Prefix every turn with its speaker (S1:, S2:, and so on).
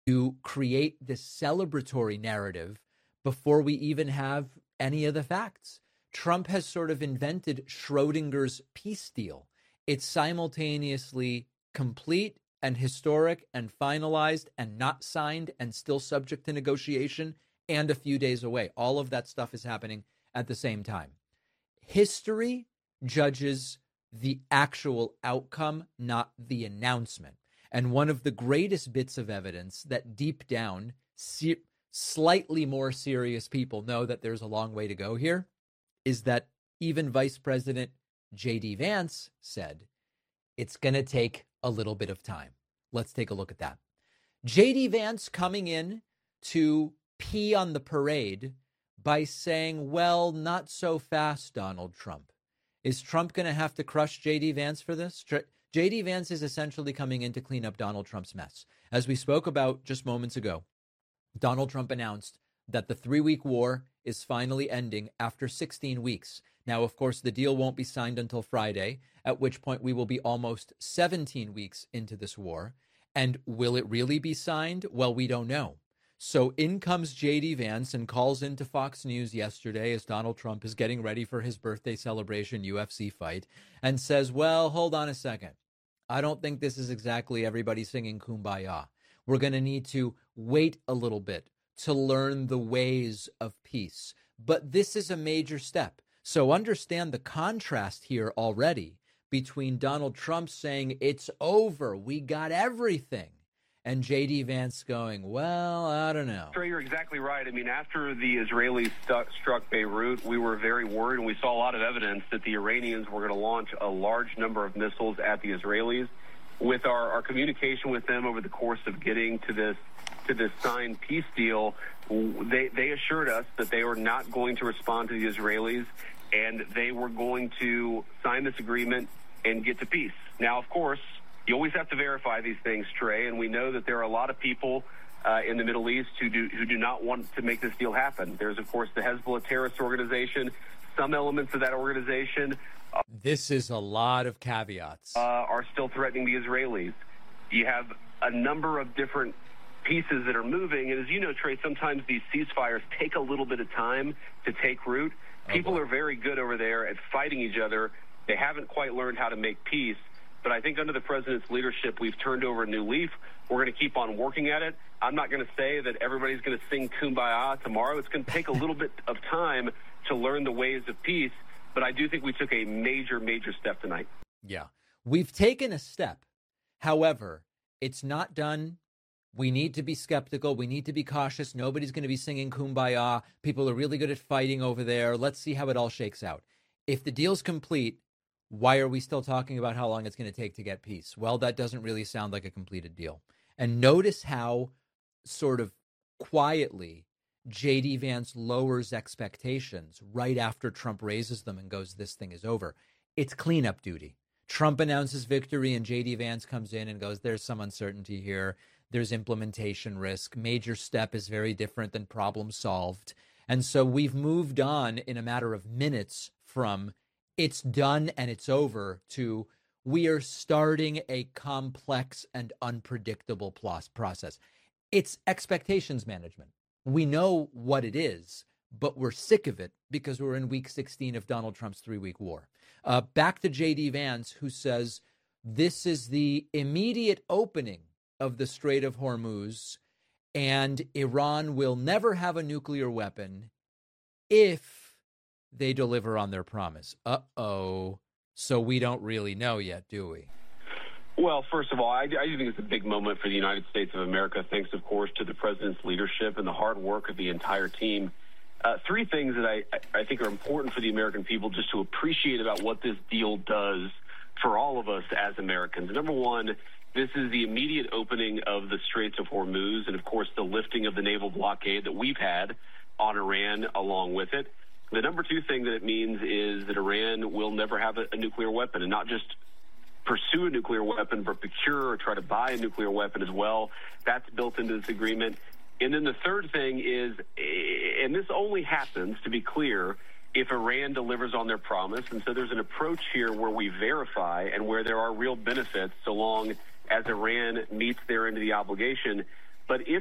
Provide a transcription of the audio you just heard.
S1: to create this celebratory narrative before we even have any of the facts. Trump has sort of invented Schrodinger's peace deal. It's simultaneously complete and historic and finalized and not signed and still subject to negotiation and a few days away. All of that stuff is happening at the same time. History judges the actual outcome, not the announcement. And one of the greatest bits of evidence that deep down, slightly more serious people know that there's a long way to go here is that even Vice President J.D. Vance said it's going to take a little bit of time. Let's take a look at that. J.D. Vance coming in to pee on the parade by saying, well, not so fast, Donald Trump. Is Trump going to have to crush J.D. Vance for this? J.D. Vance is essentially coming in to clean up Donald Trump's mess. As we spoke about just moments ago, Donald Trump announced that the 3-week war is finally ending after 16 weeks. Now, of course, the deal won't be signed until Friday, at which point we will be almost 17 weeks into this war. And will it really be signed? Well, we don't know. So in comes J.D. Vance and calls into Fox News yesterday as Donald Trump is getting ready for his birthday celebration UFC fight and says, well, hold on a second. I don't think this is exactly everybody singing Kumbaya. We're going to need to wait a little bit to learn the ways of peace. But this is a major step. So understand the contrast here already between Donald Trump saying it's over, we got everything, and J.D. Vance going, well, I don't know.
S2: Trey, you're exactly right. I mean, after the Israelis struck Beirut, we were very worried, and we saw a lot of evidence that the Iranians were going to launch a large number of missiles at the Israelis. With our communication with them over the course of getting to this signed peace deal, they assured us that they were not going to respond to the Israelis, and they were going to sign this agreement and get to peace. Now, of course, you always have to verify these things, Trey, and we know that there are a lot of people in the Middle East who do not want to make this deal happen. There's, of course, the Hezbollah terrorist organization. Some elements of that organization
S1: this is a lot of caveats.
S2: Are still threatening the Israelis. You have a number of different pieces that are moving, and as you know, Trey, sometimes these ceasefires take a little bit of time to take root. People are very good over there at fighting each other. They haven't quite learned how to make peace. But I think under the president's leadership, we've turned over a new leaf. We're going to keep on working at it. I'm not going to say that everybody's going to sing Kumbaya tomorrow. It's going to take a little bit of time to learn the ways of peace. But I do think we took a major, major step tonight.
S1: Yeah, we've taken a step. However, it's not done. We need to be skeptical. We need to be cautious. Nobody's going to be singing Kumbaya. People are really good at fighting over there. Let's see how it all shakes out. If the deal's complete, why are we still talking about how long it's going to take to get peace? Well, that doesn't really sound like a completed deal. And notice how sort of quietly J.D. Vance lowers expectations right after Trump raises them and goes, this thing is over. It's cleanup duty. Trump announces victory and J.D. Vance comes in and goes, there's some uncertainty here. There's implementation risk. Major step is very different than problem solved. And so we've moved on in a matter of minutes from it's done and it's over to we are starting a complex and unpredictable process. It's expectations management. We know what it is, but we're sick of it because we're in week 16 of Donald Trump's 3-week war. Back to J.D. Vance, who says this is the immediate opening of the Strait of Hormuz, and Iran will never have a nuclear weapon if they deliver on their promise. Uh-oh. So we don't really know yet, do we?
S2: Well, first of all, I do think it's a big moment for the United States of America, thanks, of course, to the president's leadership and the hard work of the entire team. Three things that I think are important for the American people just to appreciate about what this deal does for all of us as Americans. Number one, this is the immediate opening of the Straits of Hormuz and, of course, the lifting of the naval blockade that we've had on Iran along with it. The number two thing that it means is that Iran will never have a nuclear weapon, and not just pursue a nuclear weapon, but procure or try to buy a nuclear weapon as well. That's built into this agreement. And then the third thing is, and this only happens, to be clear, if Iran delivers on their promise. And so there's an approach here where we verify and where there are real benefits so long as Iran meets their end of the obligation. But if